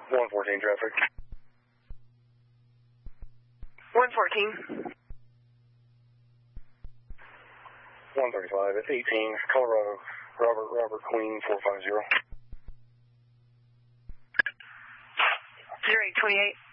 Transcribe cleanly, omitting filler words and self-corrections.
114 traffic. 114. 135 at 18, Colorado, Robert Queen 450. 0828.